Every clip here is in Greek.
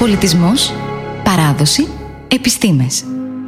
Πολιτισμός, παράδοση, επιστήμες.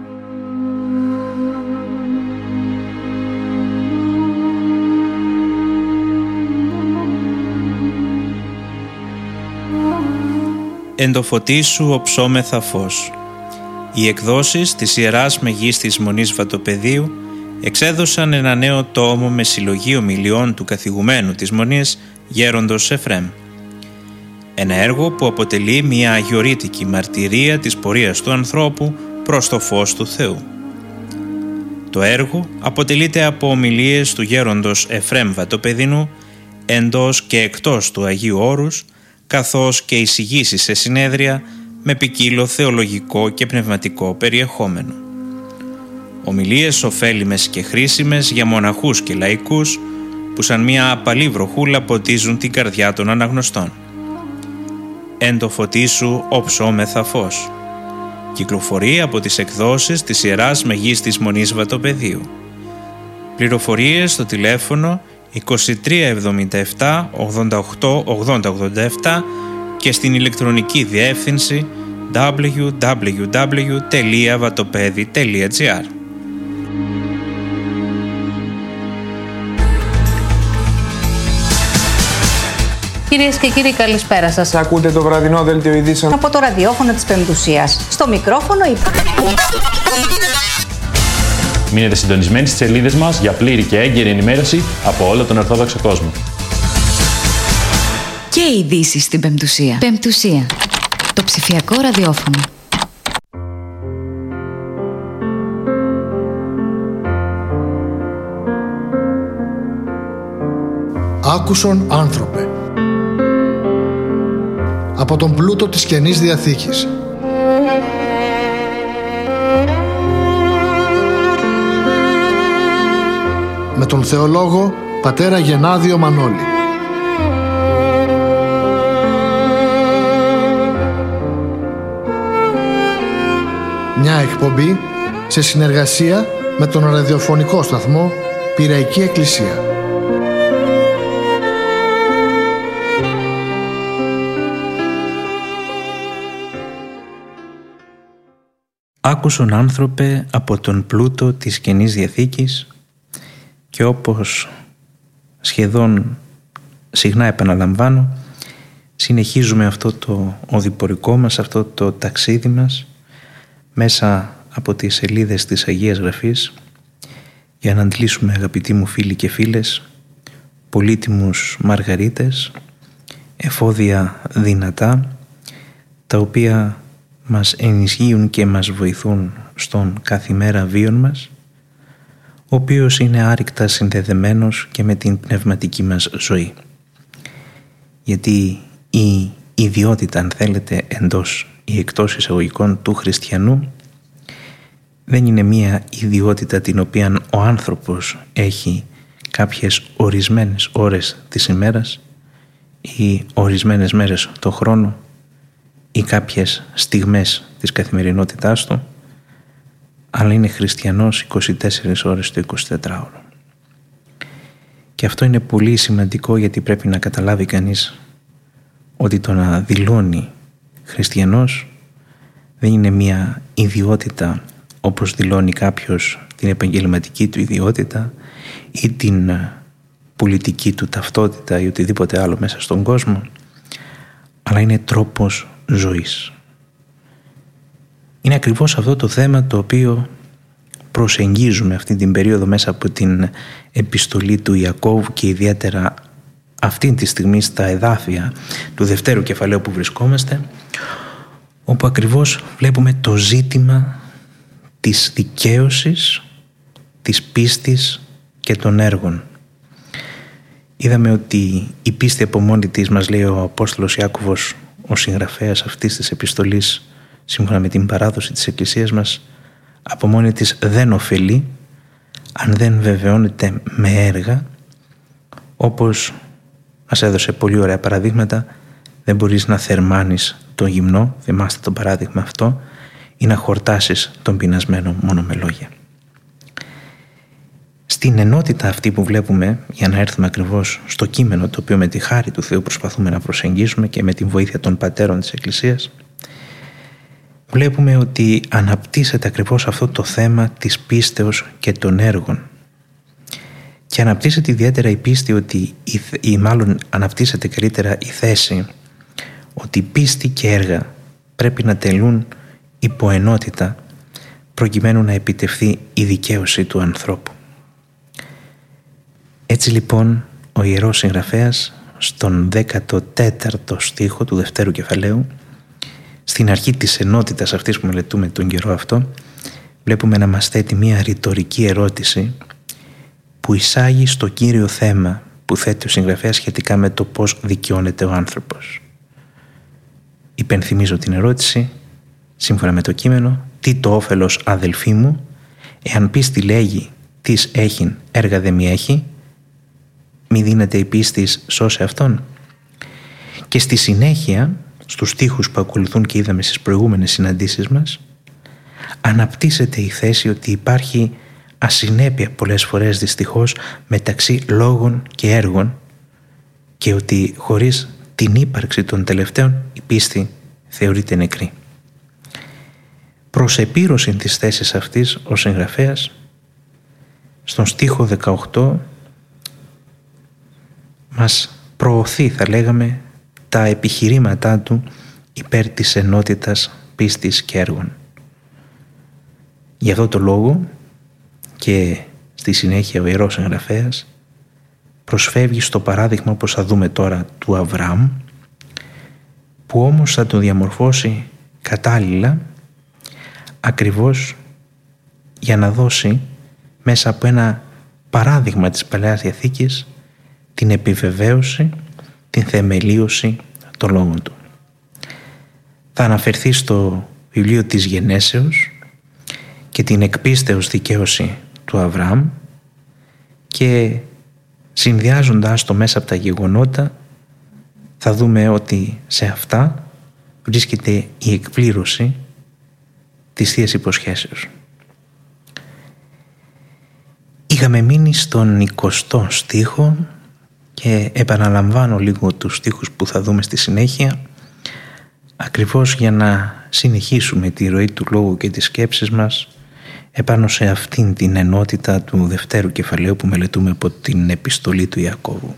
Εν το φωτί σου οψόμεθα φως. Οι εκδόσεις της Ιεράς Μεγίστης Μονής Βατοπεδίου εξέδωσαν ένα νέο τόμο με συλλογή ομιλιών του καθηγουμένου της Μονής Γέροντος Εφρέμ. Ένα έργο που αποτελεί μια αγιορείτικη μαρτυρία της πορείας του ανθρώπου προς το φως του Θεού. Το έργο αποτελείται από ομιλίες του Γέροντος Εφρέμ Βατοπεδινού εντός και εκτός του Αγίου Όρους, καθώς και εισηγήσεις σε συνέδρια με ποικίλο θεολογικό και πνευματικό περιεχόμενο. Ομιλίες ωφέλιμες και χρήσιμες για μοναχούς και λαϊκούς που σαν μια απαλή βροχούλα ποτίζουν την καρδιά των αναγνωστών. Εν το φωτί σου οψόμεθα φως. Κυκλοφορεί από τις εκδόσεις της Ιεράς Μεγίστης Μονής Βατοπεδίου. Πληροφορίες στο τηλέφωνο 2377 88 8087 και στην ηλεκτρονική διεύθυνση www.vatopedi.gr. Κυρίες και κύριοι, καλησπέρα σας. Ακούτε το βραδινό δελτίο ειδήσεων από το ραδιόφωνο της Πεμπτουσίας. Στο μικρόφωνο Μείνετε συντονισμένοι στις σελίδες μας για πλήρη και έγκαιρη ενημέρωση από όλο τον Ορθόδοξο κόσμο. Και ειδήσεις στην Πεμπτουσία. Πεμπτουσία. Το ψηφιακό ραδιόφωνο. Άκουσον άνθρωπε. Από τον πλούτο της Καινής Διαθήκης. Με τον θεολόγο πατέρα Γενάδιο Μανώλη. Μια εκπομπή σε συνεργασία με τον ραδιοφωνικό σταθμό Πειραϊκή Εκκλησία. Άκουσον άνθρωπε από τον πλούτο της Καινής Διαθήκης, και όπως σχεδόν συχνά επαναλαμβάνω, συνεχίζουμε αυτό το οδηπορικό μας, αυτό το ταξίδι μας μέσα από τις σελίδες της Αγίας Γραφής για να αντλήσουμε, αγαπητοί μου φίλοι και φίλες, πολύτιμους μαργαρίτες, εφόδια δυνατά, τα οποία μας ενισχύουν και μας βοηθούν στον καθημέρα βίον μας, ο οποίος είναι άρρηκτα συνδεδεμένος και με την πνευματική μας ζωή. Γιατί η ιδιότητα, αν θέλετε, εντός ή εκτός εισαγωγικών του χριστιανού δεν είναι μία ιδιότητα την οποία ο άνθρωπος έχει κάποιες ορισμένες ώρες της ημέρας ή ορισμένες μέρες το χρόνο ή κάποιες στιγμές της καθημερινότητάς του, αλλά είναι χριστιανός 24 ώρες το 24ωρο. Και αυτό είναι πολύ σημαντικό, γιατί πρέπει να καταλάβει κανείς ότι το να δηλώνει χριστιανός δεν είναι μια ιδιότητα όπως δηλώνει κάποιος την επαγγελματική του ιδιότητα ή την πολιτική του ταυτότητα ή οτιδήποτε άλλο μέσα στον κόσμο, αλλά είναι τρόπος ζωής. Είναι ακριβώς αυτό το θέμα το οποίο προσεγγίζουμε αυτή την περίοδο μέσα από την επιστολή του Ιακώβου και ιδιαίτερα αυτή τη στιγμή στα εδάφια του δευτέρου κεφαλαίου που βρισκόμαστε, όπου ακριβώς βλέπουμε το ζήτημα της δικαίωσης, της πίστης και των έργων. Είδαμε ότι η πίστη από μόνη της, μας λέει ο Απόστολος Ιάκωβος, ο συγγραφέας αυτής της επιστολής, σύμφωνα με την παράδοση της Εκκλησίας μας, από μόνη της δεν ωφελεί αν δεν βεβαιώνεται με έργα, όπως μας έδωσε πολύ ωραία παραδείγματα. Δεν μπορείς να θερμάνεις τον γυμνό, θυμάστε το παράδειγμα αυτό, ή να χορτάσεις τον πεινασμένο μόνο με λόγια. Στην ενότητα αυτή που βλέπουμε, για να έρθουμε ακριβώς στο κείμενο το οποίο με τη χάρη του Θεού προσπαθούμε να προσεγγίσουμε και με την βοήθεια των πατέρων της Εκκλησίας, βλέπουμε ότι αναπτύσσεται ακριβώς αυτό το θέμα της πίστεως και των έργων. Και αναπτύσσεται ιδιαίτερα η πίστη ότι, ή μάλλον αναπτύσσεται καλύτερα η θέση ότι πίστη και έργα πρέπει να τελούν υποενότητα προκειμένου να επιτευχθεί η δικαίωση του ανθρώπου. Έτσι λοιπόν ο Ιερός Συγγραφέας στον 14ο στίχο του δευτέρου κεφαλαίου, στην αρχή της ενότητας αυτής που μελετούμε τον καιρό αυτό, βλέπουμε να μας θέτει μια ρητορική ερώτηση που εισάγει στο κύριο θέμα που θέτει ο συγγραφέας σχετικά με το πώς δικαιώνεται ο άνθρωπος. Υπενθυμίζω την ερώτηση, σύμφωνα με το κείμενο: «Τι το όφελος, αδελφοί μου, εάν πίστη λέγει τις έχειν, έργα δε μη έχει, μη δίνεται η πίστης σώσε αυτόν». Και στη συνέχεια, στους στίχους που ακολουθούν και είδαμε στις προηγούμενες συναντήσεις μας, αναπτύσσεται η θέση ότι υπάρχει ασυνέπεια πολλές φορές δυστυχώς μεταξύ λόγων και έργων και ότι χωρίς την ύπαρξη των τελευταίων η πίστη θεωρείται νεκρή. Προς επίρρωση της θέσης αυτής ο συγγραφέας στον στίχο 18 μας προωθεί, θα λέγαμε, τα επιχειρήματά του υπέρ της ενότητας πίστης και έργων. Γι' αυτό το λόγο και στη συνέχεια ο Ιερός Συγγραφέας προσφεύγει στο παράδειγμα, όπως θα δούμε τώρα, του Αβραάμ, που όμως θα το διαμορφώσει κατάλληλα ακριβώς για να δώσει μέσα από ένα παράδειγμα της Παλαιάς Διαθήκης την επιβεβαίωση, την θεμελίωση των λόγων του. Θα αναφερθεί στο βιβλίο της Γενέσεως και την εκπίστεως δικαίωση του Αβραάμ και συνδυάζοντας το μέσα από τα γεγονότα θα δούμε ότι σε αυτά βρίσκεται η εκπλήρωση της Θείας Υποσχέσεως. Είχαμε μείνει στον 20ο στίχο και επαναλαμβάνω λίγο τους στίχους που θα δούμε στη συνέχεια ακριβώς για να συνεχίσουμε τη ροή του λόγου και της σκέψης μας επάνω σε αυτήν την ενότητα του δευτέρου κεφαλαίου που μελετούμε από την επιστολή του Ιακώβου.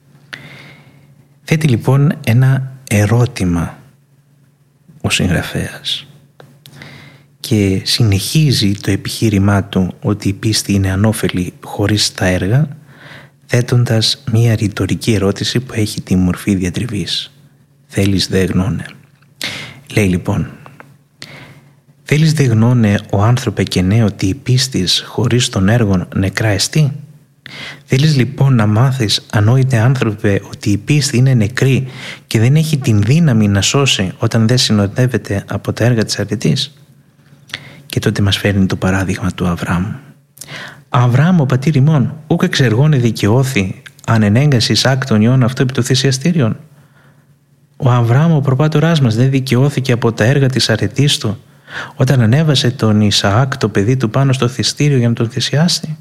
Θέτει λοιπόν ένα ερώτημα ο συγγραφέας και συνεχίζει το επιχείρημά του ότι η πίστη είναι ανώφελη χωρίς τα έργα, θέτοντας μία ρητορική ερώτηση που έχει τη μορφή διατριβής. «Θέλεις δε γνώνε». Λέει λοιπόν: «Θέλεις δε γνώνε ο άνθρωπε και ναι ότι η πίστης χωρίς των έργων νεκρά εστί». Θέλεις λοιπόν να μάθεις, ανόητε άνθρωπε, ότι η πίστη είναι νεκρή και δεν έχει την δύναμη να σώσει όταν δεν συνοδεύεται από τα έργα της αρετής? Και τότε μας φέρνει το παράδειγμα του Αβραάμ. «Αβραάμ ο πατήρ ημών, ούκ εξεργώνε δικαιώθη αν ενέγκασε Ισάκ τον ιόν αυτό επί το θυσιαστήριον». Ο Αβραάμ ο προπάτοράς μας δεν δικαιώθηκε από τα έργα της αρετής του όταν ανέβασε τον Ισαάκ το παιδί του πάνω στο θυστήριο για να τον θυσιάσει?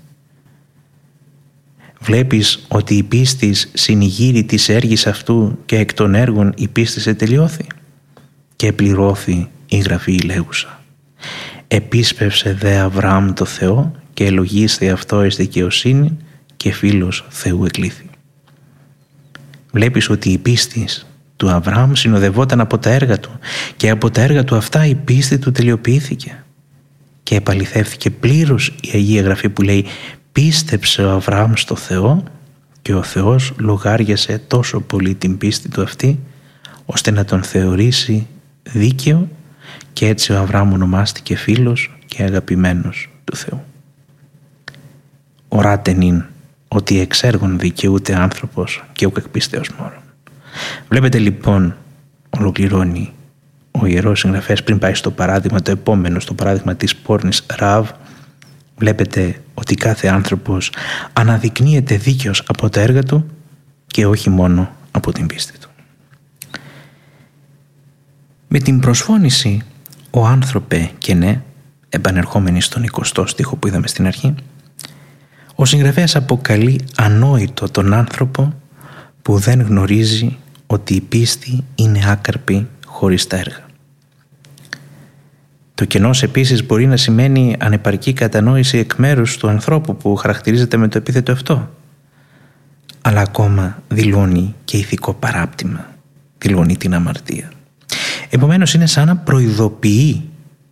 Βλέπεις ότι η πίστης συνηγείρει της έργης αυτού και εκ των έργων η πίστης ετελειώθη. Και επληρώθη η γραφή λέγουσα: «Επίσπευσε δε Αβραάμ το Θεό και ελογίσθη αυτό εις δικαιοσύνη και φίλος Θεού εκλήθη». Βλέπεις ότι η πίστη του Αβραάμ συνοδευόταν από τα έργα του και από τα έργα του αυτά η πίστη του τελειοποιήθηκε και επαληθεύθηκε πλήρως η Αγία Γραφή που λέει: «Πίστεψε ο Αβραάμ στο Θεό και ο Θεός λογάριασε τόσο πολύ την πίστη του αυτή ώστε να τον θεωρήσει δίκαιο και έτσι ο Αβραάμ ονομάστηκε φίλος και αγαπημένος του Θεού». Οράτεν ειν ότι εξ έργων δικαιούται άνθρωπος και ουκ εκ πίστεως μόνον. Βλέπετε λοιπόν, ολοκληρώνει ο Ιερός Συγγραφέας πριν πάει στο παράδειγμα το επόμενο, στο παράδειγμα της πόρνης Ραβ, βλέπετε ότι κάθε άνθρωπος αναδεικνύεται δίκαιος από τα έργα του και όχι μόνο από την πίστη του. Με την προσφώνηση «Ο άνθρωπε και ναι», επανερχόμενοι στον 20ο στίχο που είδαμε στην αρχή, ο συγγραφέας αποκαλεί ανόητο τον άνθρωπο που δεν γνωρίζει ότι η πίστη είναι άκαρπη χωρίς τα έργα. Το κενός επίσης μπορεί να σημαίνει ανεπαρκή κατανόηση εκ μέρους του ανθρώπου που χαρακτηρίζεται με το επίθετο αυτό. Αλλά ακόμα δηλώνει και ηθικό παράπτυμα, δηλώνει την αμαρτία. Επομένως είναι σαν να προειδοποιεί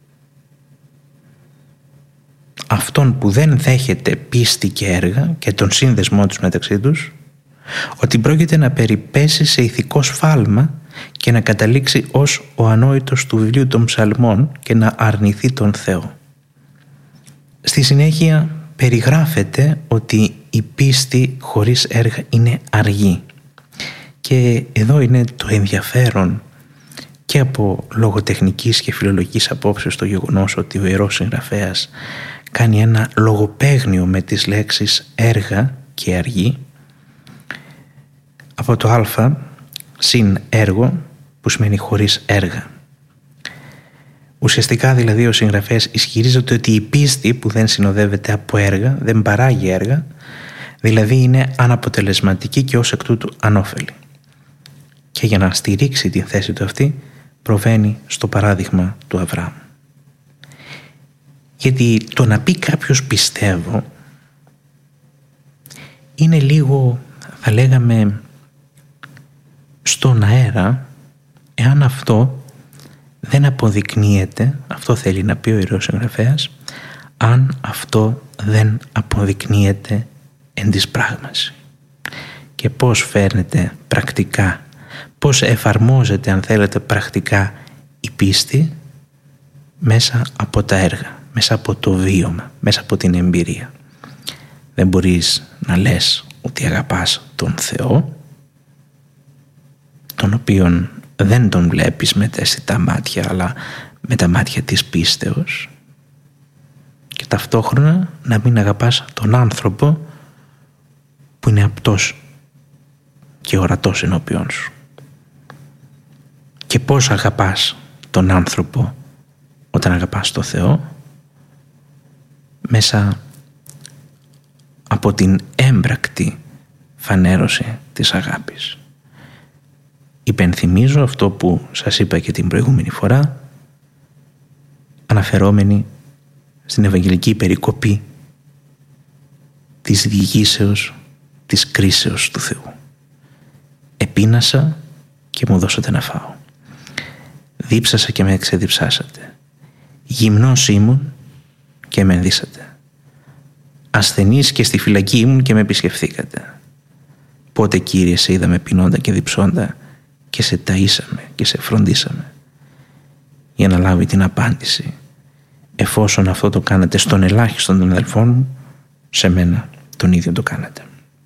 αυτόν που δεν δέχεται πίστη και έργα και τον σύνδεσμό τους μεταξύ τους, ότι πρόκειται να περιπέσει σε ηθικό σφάλμα και να καταλήξει ως ο ανόητος του βιβλίου των Ψαλμών και να αρνηθεί τον Θεό. Στη συνέχεια περιγράφεται ότι η πίστη χωρίς έργα είναι αργή. Και εδώ είναι το ενδιαφέρον και από λογοτεχνικής και φιλολογικής απόψεως το γεγονός ότι ο Ιερός Συγγραφέας κάνει ένα λογοπαίγνιο με τις λέξεις έργα και αργή, από το α συν έργο που σημαίνει χωρίς έργα. Ουσιαστικά δηλαδή ο συγγραφέας ισχυρίζεται ότι η πίστη που δεν συνοδεύεται από έργα, δεν παράγει έργα, δηλαδή είναι αναποτελεσματική και ως εκ τούτου ανώφελη. Και για να στηρίξει την θέση του αυτή προβαίνει στο παράδειγμα του Αβραάμ. Γιατί το να πει κάποιος πιστεύω είναι λίγο, θα λέγαμε, στον αέρα, εάν αυτό δεν αποδεικνύεται, αυτό θέλει να πει ο Ιερός Συγγραφέας, αν αυτό δεν αποδεικνύεται εν της πράγμαση. Και πώς φαίνεται πρακτικά, πώς εφαρμόζεται αν θέλετε πρακτικά η πίστη μέσα από τα έργα, μέσα από το βίωμα, μέσα από την εμπειρία. Δεν μπορείς να λες ότι αγαπάς τον Θεό, τον οποίον δεν τον βλέπεις με τα αισθητά μάτια, αλλά με τα μάτια της πίστεως, και ταυτόχρονα να μην αγαπάς τον άνθρωπο που είναι απτός και ορατός ενώπιον σου. Και πώς αγαπάς τον άνθρωπο όταν αγαπάς τον Θεό? Μέσα από την έμπρακτη φανέρωση της αγάπης. Υπενθυμίζω αυτό που σας είπα και την προηγούμενη φορά, αναφερόμενη στην Ευαγγελική περικοπή της διηγήσεως της κρίσεως του Θεού. Επείνασα και μου δώσατε να φάω. Δίψασα και με εξεδιψάσατε. Γυμνός ήμουν και με ενδύσατε. Ασθενής και στη φυλακή ήμουν και με επισκεφθήκατε. Πότε, Κύριε, σε είδαμε πεινώντα και διψώντα και σε ταΐσαμε και σε φροντίσαμε? Για να λάβει την απάντηση, εφόσον αυτό το κάνατε στον ελάχιστον των αδελφών μου, σε μένα τον ίδιο το κάνατε.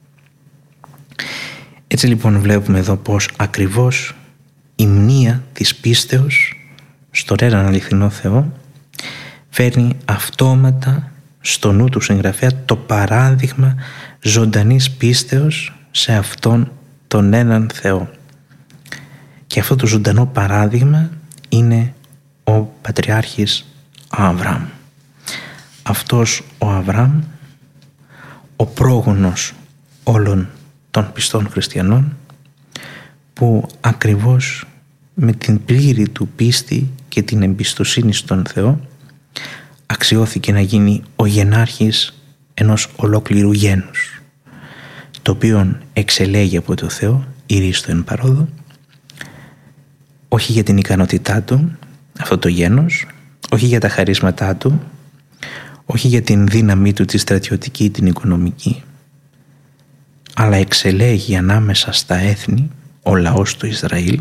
Έτσι λοιπόν βλέπουμε εδώ πως ακριβώς η μνήα της πίστεως στον έναν αληθινό Θεό φέρνει αυτόματα στο νου του συγγραφέα το παράδειγμα ζωντανής πίστεως σε αυτόν τον έναν Θεό. Και αυτό το ζωντανό παράδειγμα είναι ο πατριάρχης Αβραάμ. Αυτός ο Αβραάμ, ο πρόγονος όλων των πιστών χριστιανών, που ακριβώς με την πλήρη του πίστη και την εμπιστοσύνη στον Θεό αξιώθηκε να γίνει ο γενάρχης ενός ολόκληρου γένους, το οποίο εξελέγει από το Θεό ηρίστο εν παρόδο, όχι για την ικανότητά του αυτό το γένος, όχι για τα χαρίσματά του, όχι για την δύναμή του τη στρατιωτική, την οικονομική, αλλά εξελέγει ανάμεσα στα έθνη ο λαός του Ισραήλ,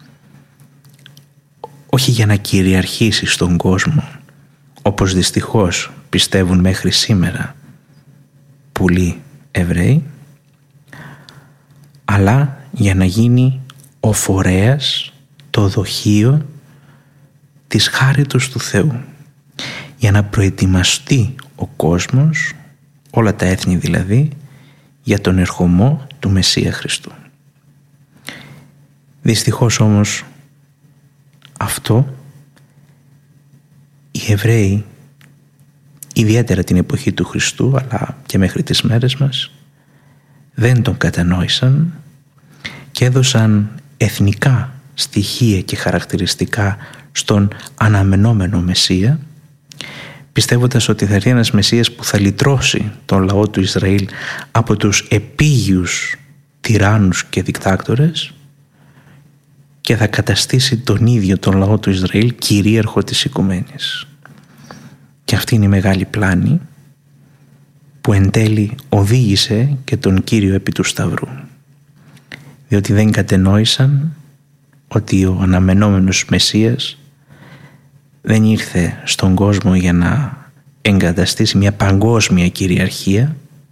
όχι για να κυριαρχήσει στον κόσμο, όπως δυστυχώς πιστεύουν μέχρι σήμερα πολλοί Εβραίοι, αλλά για να γίνει ο φορέας, το δοχείο της χάριτος του Θεού, για να προετοιμαστεί ο κόσμος, όλα τα έθνη δηλαδή, για τον ερχομό του Μεσσία Χριστού. Δυστυχώς όμως αυτό οι Εβραίοι, ιδιαίτερα την εποχή του Χριστού αλλά και μέχρι τις μέρες μας, δεν τον κατανόησαν και έδωσαν εθνικά στοιχεία και χαρακτηριστικά στον αναμενόμενο Μεσσία, πιστεύοντας ότι θα έρθει ένας Μεσσίας που θα λυτρώσει τον λαό του Ισραήλ από τους επίγειους τυράννους και δικτάκτορες και θα καταστήσει τον ίδιο τον λαό του Ισραήλ κυρίαρχο της οικουμένης. Και αυτή είναι η μεγάλη πλάνη που εν τέλει οδήγησε και τον Κύριο επί του Σταυρού, διότι δεν κατενόησαν ότι ο αναμενόμενος Μεσσίας δεν ήρθε στον κόσμο για να εγκαταστήσει μια παγκόσμια κυριαρχία,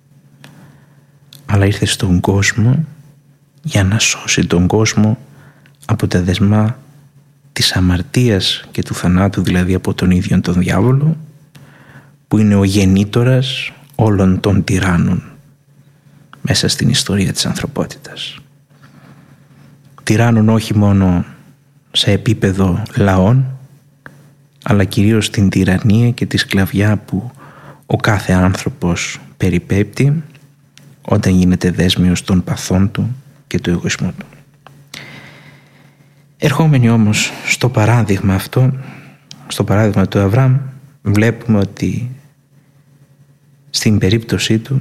αλλά ήρθε στον κόσμο για να σώσει τον κόσμο από τα δεσμά της αμαρτίας και του θανάτου, δηλαδή από τον ίδιο τον διάβολο, που είναι ο γεννήτορας όλων των τυράννων μέσα στην ιστορία της ανθρωπότητας. Τυράννων όχι μόνο σε επίπεδο λαών, αλλά κυρίως την τυραννία και τη σκλαβιά που ο κάθε άνθρωπος περιπέπτει όταν γίνεται δέσμιος των παθών του και του εγωισμού του. Ερχόμενοι όμως στο παράδειγμα αυτό, στο παράδειγμα του Αβραάμ, βλέπουμε ότι στην περίπτωσή του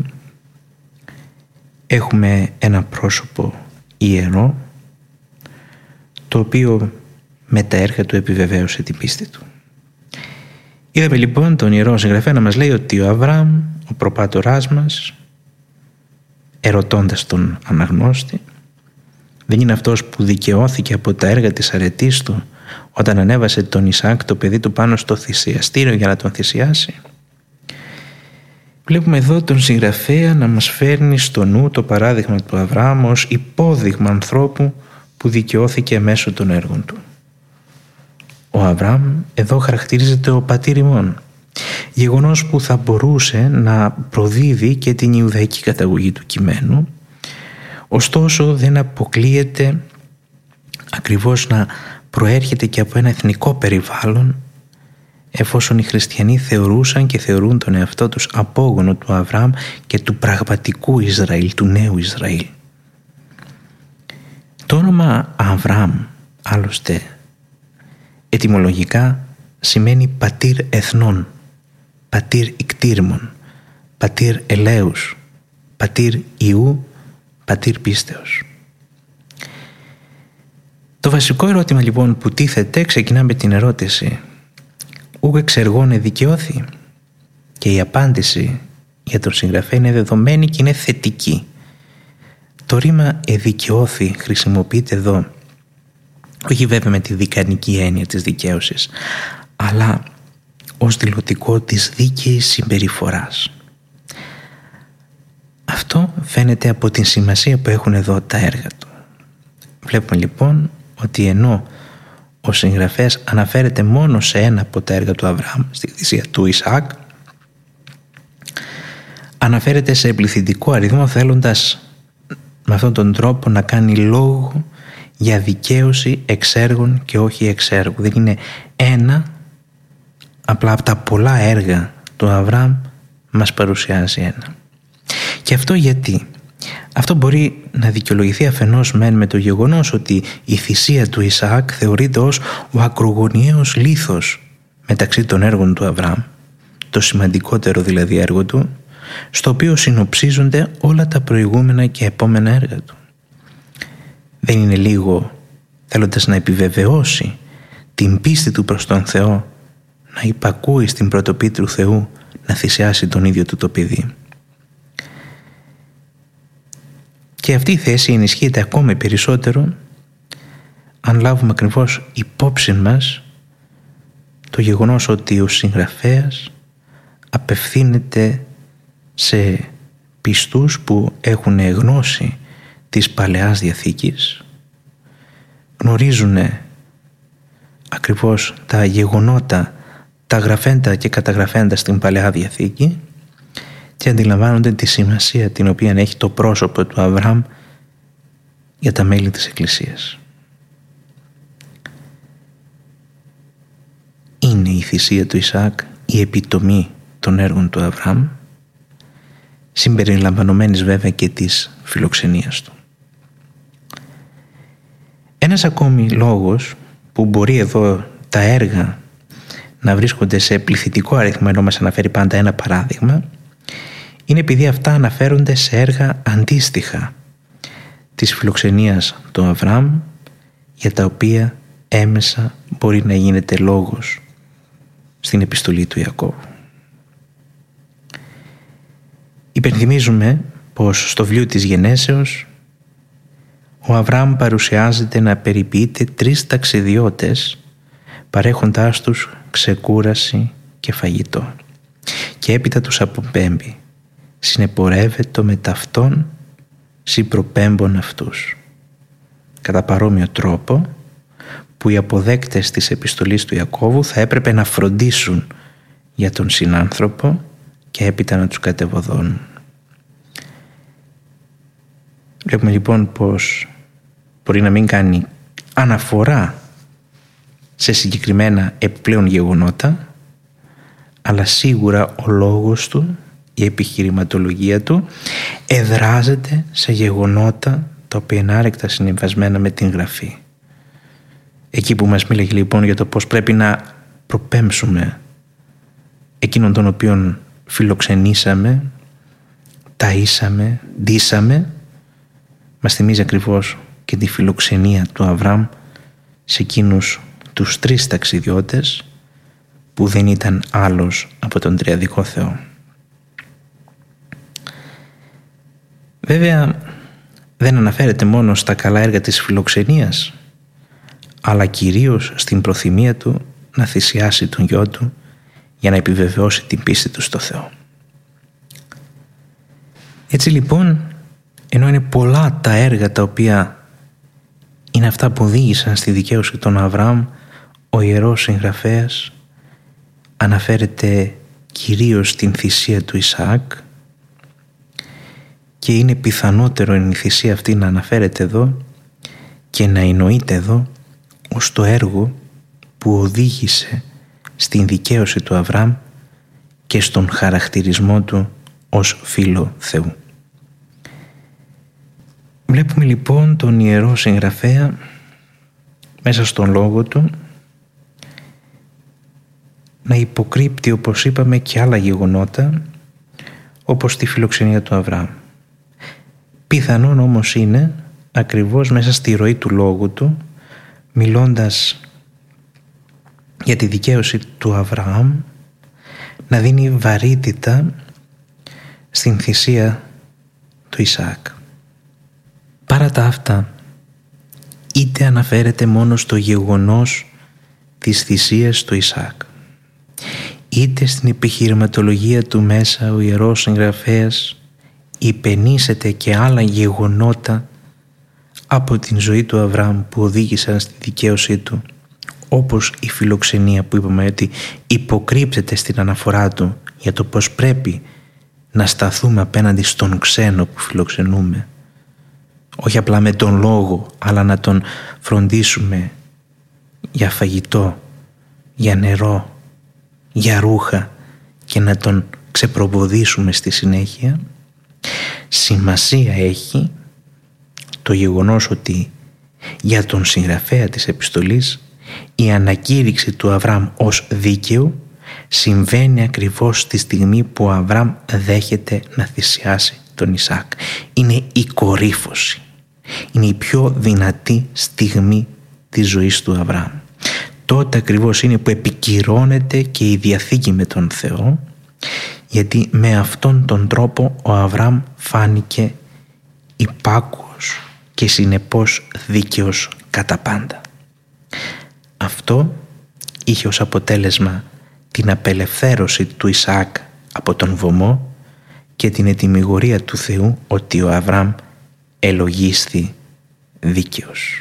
έχουμε ένα πρόσωπο ιερό, το οποίο με τα έργα του επιβεβαίωσε την πίστη του. Είδαμε λοιπόν τον Ιερό Συγγραφέα να μας λέει ότι ο Αβραάμ, ο προπάτοράς μας, ερωτώντας τον αναγνώστη, δεν είναι αυτός που δικαιώθηκε από τα έργα της αρετής του όταν ανέβασε τον Ισαάκ, το παιδί του, πάνω στο θυσιαστήριο για να τον θυσιάσει. Βλέπουμε εδώ τον συγγραφέα να μας φέρνει στο νου το παράδειγμα του Αβραάμ ως υπόδειγμα ανθρώπου που δικαιώθηκε μέσω των έργων του. Ο Αβραάμ εδώ χαρακτηρίζεται ο πατήρ ημών, γεγονός που θα μπορούσε να προδίδει και την Ιουδαϊκή καταγωγή του κειμένου, ωστόσο δεν αποκλείεται ακριβώς να προέρχεται και από ένα εθνικό περιβάλλον, εφόσον οι χριστιανοί θεωρούσαν και θεωρούν τον εαυτό τους απόγονο του Αβραάμ και του πραγματικού Ισραήλ, του νέου Ισραήλ. Το όνομα Αβραάμ, άλλωστε, ετυμολογικά σημαίνει πατήρ εθνών, πατήρ ικτήρμων, πατήρ ελέους, πατήρ ιού, πατήρ πίστεως. Το βασικό ερώτημα λοιπόν που τίθεται ξεκινά με την ερώτηση «Ου εξεργώνε δικαιώθη?» και η απάντηση για τον συγγραφέα είναι δεδομένη και είναι θετική. Το ρήμα «εδικαιώθη» χρησιμοποιείται εδώ όχι βέβαια με τη δικανική έννοια της δικαίωσης, αλλά ως δηλωτικό της δίκαιης συμπεριφοράς. Αυτό φαίνεται από την σημασία που έχουν εδώ τα έργα του. Βλέπουμε λοιπόν ότι ενώ ο συγγραφέας αναφέρεται μόνο σε ένα από τα έργα του Αβραάμ, στη θυσία του Ισαάκ, αναφέρεται σε πληθυντικό αριθμό, θέλοντας με αυτόν τον τρόπο να κάνει λόγο για δικαίωση εξ έργων και όχι εξ έργου. Δεν είναι ένα, απλά από τα πολλά έργα του Αβραάμ μας παρουσιάζει ένα. Και αυτό γιατί? Αυτό μπορεί να δικαιολογηθεί αφενός μεν με το γεγονός ότι η θυσία του Ισαάκ θεωρείται ως ο ακρογωνιαίος λίθος μεταξύ των έργων του Αβραάμ, το σημαντικότερο δηλαδή έργο του, στο οποίο συνοψίζονται όλα τα προηγούμενα και επόμενα έργα του. Δεν είναι λίγο, θέλοντας να επιβεβαιώσει την πίστη του προς τον Θεό, να υπακούει στην πρωτοπή του Θεού να θυσιάσει τον ίδιο του το παιδί. Και αυτή η θέση ενισχύεται ακόμη περισσότερο αν λάβουμε ακριβώς υπόψη μας το γεγονός ότι ο συγγραφέας απευθύνεται σε πιστούς που έχουν γνώση της Παλαιάς Διαθήκης, γνωρίζουν ακριβώς τα γεγονότα, τα γραφέντα και καταγραφέντα στην Παλαιά Διαθήκη και αντιλαμβάνονται τη σημασία την οποία έχει το πρόσωπο του Αβραάμ για τα μέλη της Εκκλησίας. Είναι η θυσία του Ισαάκ η επιτομή των έργων του Αβραάμ, συμπεριλαμβανομένης βέβαια και της φιλοξενίας του. Ένας ακόμη λόγος που μπορεί εδώ τα έργα να βρίσκονται σε πληθυντικό αριθμό, ενώ μας αναφέρει πάντα ένα παράδειγμα, είναι επειδή αυτά αναφέρονται σε έργα αντίστοιχα της φιλοξενίας του Αβραάμ, για τα οποία έμεσα μπορεί να γίνεται λόγος στην επιστολή του Ιακώβου. Υπενθυμίζουμε πως στο βιβλίο της Γενέσεως ο Αβραάμ παρουσιάζεται να περιποιείται 3 ταξιδιώτες, παρέχοντάς τους ξεκούραση και φαγητό, και έπειτα τους αποπέμπει: συνεπορεύεται με ταυτόν συμπροπέμπων αυτούς. Κατά παρόμοιο τρόπο που οι αποδέκτες της επιστολής του Ιακώβου θα έπρεπε να φροντίσουν για τον συνάνθρωπο και έπειτα να τους κατεβοδώνουν. Βλέπουμε λοιπόν πως μπορεί να μην κάνει αναφορά σε συγκεκριμένα επιπλέον γεγονότα, αλλά σίγουρα ο λόγος του, η επιχειρηματολογία του εδράζεται σε γεγονότα τα οποία είναι άρρηκτα συνυμβασμένα με την Γραφή. Εκεί που μας μίλαγε λοιπόν για το πως πρέπει να προπέμψουμε εκείνον τον οποίον φιλοξενήσαμε, ταΐσαμε, ντύσαμε, μας θυμίζει ακριβώς και τη φιλοξενία του Αβραάμ σε εκείνους τους 3 ταξιδιώτες που δεν ήταν άλλος από τον Τριαδικό Θεό. Βέβαια δεν αναφέρεται μόνο στα καλά έργα της φιλοξενίας, αλλά κυρίως στην προθυμία του να θυσιάσει τον γιο του για να επιβεβαιώσει την πίστη του στο Θεό. Έτσι λοιπόν, ενώ είναι πολλά τα έργα τα οποία είναι αυτά που οδήγησαν στη δικαίωση των Αβραάμ, ο Ιερός Συγγραφέας αναφέρεται κυρίως στην θυσία του Ισαάκ, και είναι πιθανότερο η θυσία αυτή να αναφέρεται εδώ και να εννοείται εδώ ως το έργο που οδήγησε στην δικαίωση του Αβραάμ και στον χαρακτηρισμό του ως φίλο Θεού. Βλέπουμε λοιπόν τον Ιερό Συγγραφέα μέσα στον λόγο του να υποκρύπτει, όπως είπαμε, και άλλα γεγονότα, όπως τη φιλοξενία του Αβραάμ. Πιθανόν όμως είναι ακριβώς μέσα στη ροή του λόγου του, μιλώντας για τη δικαίωση του Αβραάμ, να δίνει βαρύτητα στην θυσία του Ισαάκ. Παρά τα αυτά, είτε αναφέρεται μόνο στο γεγονός της θυσίας του Ισαάκ, είτε στην επιχειρηματολογία του μέσα ο Ιερός Συγγραφέας υπενήσεται και άλλα γεγονότα από την ζωή του Αβραάμ που οδήγησαν στη δικαίωσή του, όπως η φιλοξενία που είπαμε ότι υποκρύπτεται στην αναφορά του για το πως πρέπει να σταθούμε απέναντι στον ξένο που φιλοξενούμε, όχι απλά με τον λόγο, αλλά να τον φροντίσουμε για φαγητό, για νερό, για ρούχα και να τον ξεπροβοδίσουμε στη συνέχεια. Σημασία έχει το γεγονός ότι για τον συγγραφέα της επιστολής η ανακήρυξη του Αβραάμ ως δίκαιο συμβαίνει ακριβώς στη στιγμή που ο Αβραάμ δέχεται να θυσιάσει τον Ισαάκ. Είναι η κορύφωση, είναι η πιο δυνατή στιγμή της ζωής του Αβραάμ. Τότε ακριβώς είναι που επικυρώνεται και η Διαθήκη με τον Θεό, γιατί με αυτόν τον τρόπο ο Αβραάμ φάνηκε υπάκουος και συνεπώς δίκαιος κατά πάντα. Αυτό είχε ως αποτέλεσμα την απελευθέρωση του Ισαάκ από τον βωμό και την ετυμηγορία του Θεού ότι ο Αβραάμ ελογίσθη δίκαιος.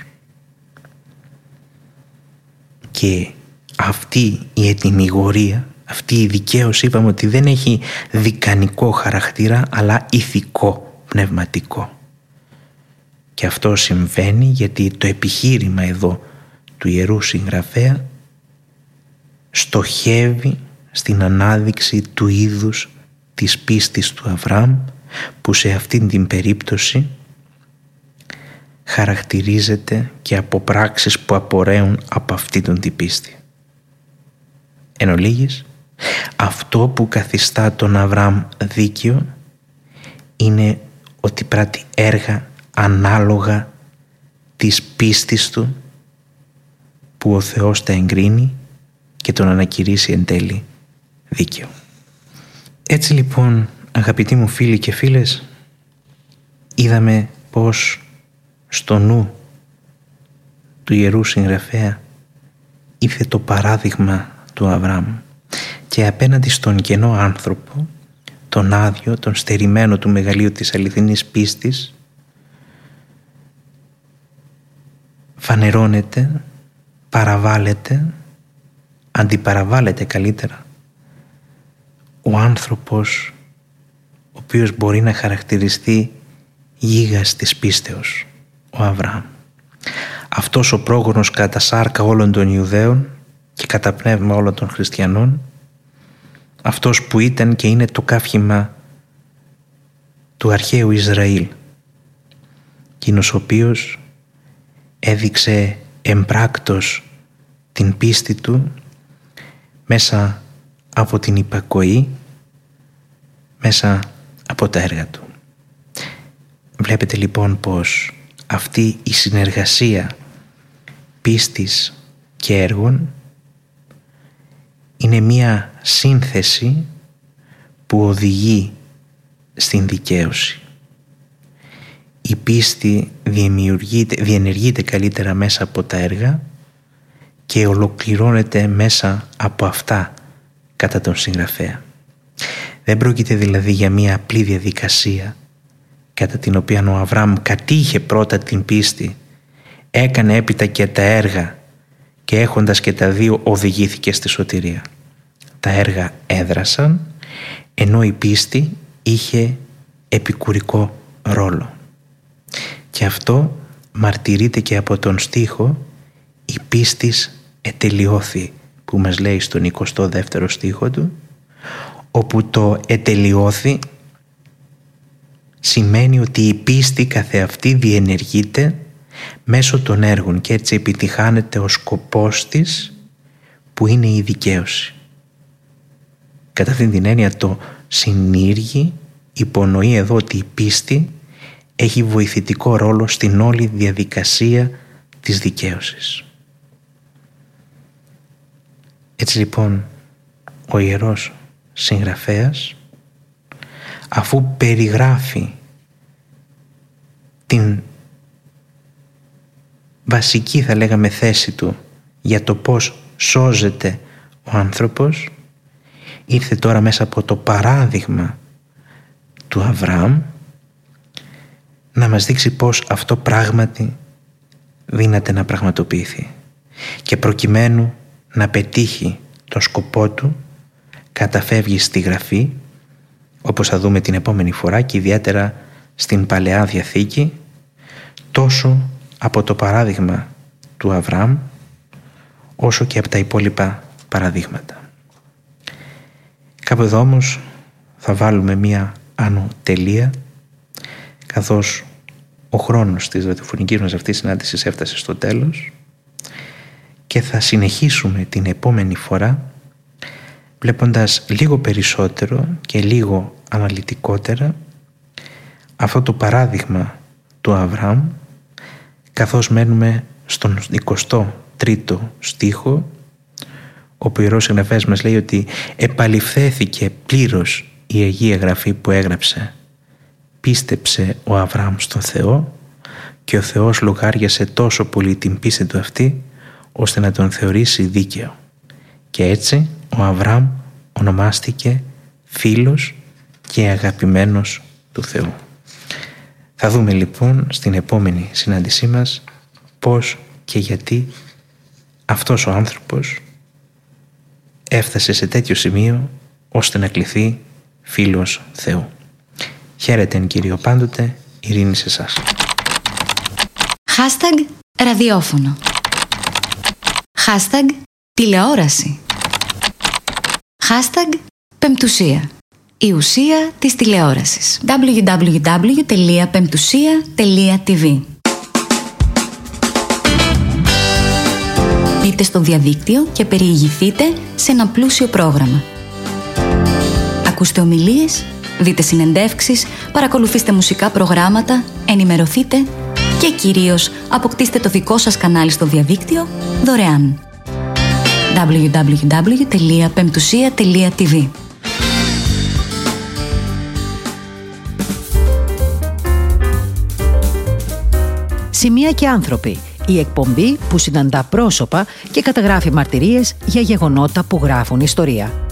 Και αυτή η ετυμηγορία, αυτή η δικαίωση, είπαμε ότι δεν έχει δικανικό χαρακτήρα αλλά ηθικό, πνευματικό. Και αυτό συμβαίνει γιατί το επιχείρημα εδώ του Ιερού Συγγραφέα στοχεύει στην ανάδειξη του είδους της πίστης του Αβραάμ, που σε αυτήν την περίπτωση χαρακτηρίζεται και από πράξεις που απορρέουν από αυτή την πίστη. Εν ολίγης, αυτό που καθιστά τον Αβραάμ δίκαιο είναι ότι πράττει έργα ανάλογα της πίστης του, που ο Θεός τα εγκρίνει και τον ανακηρύσει εν τέλει δίκαιο. Έτσι λοιπόν, αγαπητοί μου φίλοι και φίλες, είδαμε πως στο νου του Ιερού Συγγραφέα ήρθε το παράδειγμα του Αβραάμ, και απέναντι στον κενό άνθρωπο, τον άδειο, τον στερημένο του μεγαλείου της αληθινής πίστης, φανερώνεται, παραβάλλεται, αντιπαραβάλλεται καλύτερα, ο άνθρωπος ο οποίος μπορεί να χαρακτηριστεί γίγας της πίστεως, ο Αβραάμ. Αυτός ο πρόγονος κατά σάρκα όλων των Ιουδαίων και κατά πνεύμα όλων των χριστιανών, αυτός που ήταν και είναι το καύχημα του αρχαίου Ισραήλ, εκείνος ο οποίος έδειξε εμπράκτος την πίστη του μέσα από την υπακοή, μέσα από τα έργα του. Βλέπετε λοιπόν πως αυτή η συνεργασία πίστης και έργων είναι μία σύνθεση που οδηγεί στην δικαίωση. Η πίστη διενεργείται καλύτερα μέσα από τα έργα και ολοκληρώνεται μέσα από αυτά κατά τον συγγραφέα. Δεν πρόκειται δηλαδή για μία απλή διαδικασία κατά την οποία ο Αβραάμ κατήχε πρώτα την πίστη, έκανε έπειτα και τα έργα και έχοντας και τα δύο οδηγήθηκε στη σωτηρία. Τα έργα έδρασαν, ενώ η πίστη είχε επικουρικό ρόλο. Και αυτό μαρτυρείται και από τον στίχο «Η πίστης ετελειώθη», που μας λέει στον 22ο στίχο του, όπου το ετελειώθη σημαίνει ότι η πίστη καθεαυτή διενεργείται μέσω των έργων και έτσι επιτυχάνεται ο σκοπός της, που είναι η δικαίωση. Κατά αυτήν την έννοια το συνήργει υπονοεί εδώ ότι η πίστη έχει βοηθητικό ρόλο στην όλη διαδικασία της δικαίωσης. Έτσι λοιπόν ο Ιερός Συγγραφέας, αφού περιγράφει την βασική, θα λέγαμε, θέση του για το πώς σώζεται ο άνθρωπος, ήρθε τώρα μέσα από το παράδειγμα του Αβραάμ να μας δείξει πώς αυτό πράγματι δύναται να πραγματοποιηθεί, και προκειμένου να πετύχει τον σκοπό του καταφεύγει στη Γραφή, όπως θα δούμε την επόμενη φορά, και ιδιαίτερα στην Παλαιά Διαθήκη, τόσο από το παράδειγμα του Αβραάμ όσο και από τα υπόλοιπα παραδείγματα. Κάπου εδώ όμως θα βάλουμε μία άνω τελεία, καθώς ο χρόνος της ραδιοφωνικής μας αυτής συνάντησης έφτασε στο τέλος, και θα συνεχίσουμε την επόμενη φορά βλέποντας λίγο περισσότερο και λίγο αναλυτικότερα αυτό το παράδειγμα του Αβραάμ, καθώς μένουμε στον 23ο στίχο, όπου ο Ιερός Συγγραφέας μας λέει ότι επαληθεύθηκε πλήρως η Αγία Γραφή που έγραψε «Πίστεψε ο Αβραάμ στον Θεό και ο Θεός λογάριασε τόσο πολύ την πίστη του αυτή, ώστε να τον θεωρήσει δίκαιο. Και έτσι ο Αβραάμ ονομάστηκε φίλος και αγαπημένος του Θεού». Θα δούμε λοιπόν στην επόμενη συνάντησή μας πώς και γιατί αυτός ο άνθρωπος έφτασε σε τέτοιο σημείο ώστε να κληθεί φίλος Θεού. Χαίρετε εν Κύριο πάντοτε, ειρήνη σε εσάς. #ραδιόφωνο. #τηλεόραση. #πεμπτουσία. Η ουσία της τηλεόρασης. www.pemptusia.tv. Μπείτε στο διαδίκτυο και περιηγηθείτε σε ένα πλούσιο πρόγραμμα. Ακούστε ομιλίες, δείτε συνεντεύξεις, παρακολουθήστε μουσικά προγράμματα, ενημερωθείτε και κυρίως αποκτήστε το δικό σας κανάλι στο διαδίκτυο δωρεάν. www.pemptusia.tv. Σημεία και άνθρωποι. Η εκπομπή που συναντά πρόσωπα και καταγράφει μαρτυρίες για γεγονότα που γράφουν ιστορία.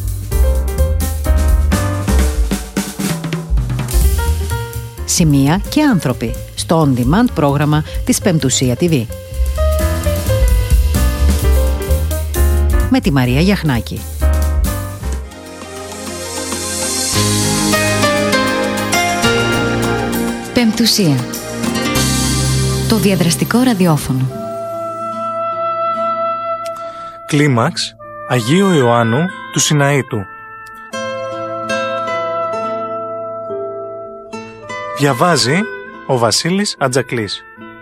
Σημεία και άνθρωποι. Στο on-demand πρόγραμμα της Πεμπτουσία TV. Με τη Μαρία Γιαχνάκη. Πεμπτουσία. Το διαδραστικό ραδιόφωνο. Κλίμαξ Αγίου Ιωάννου του Σιναήτου. Διαβάζει ο Βασίλης Ατζακλής.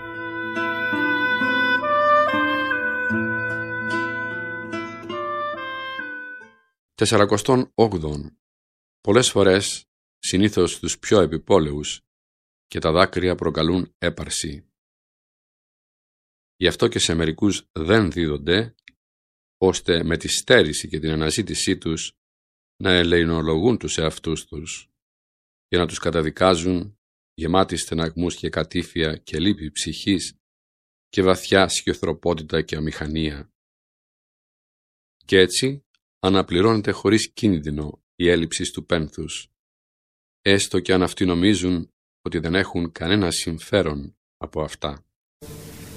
Τεσσαρακοστών όγδοον. Πολλές φορές, συνήθως στους πιο επιπόλαιους, και τα δάκρυα προκαλούν έπαρση. Γι' αυτό και σε μερικούς δεν δίδονται, ώστε με τη στέρηση και την αναζήτησή τους να ελεηνολογούν τους εαυτούς τους, για να τους καταδικάζουν γεμάτοι στεναγμούς και κατήφια και λύπη ψυχής και βαθιά σκιωθροπότητα και αμηχανία. Και έτσι αναπληρώνεται χωρίς κίνδυνο η έλλειψη του πένθους, έστω και αν αυτοί νομίζουν ότι δεν έχουν κανένα συμφέρον από αυτά.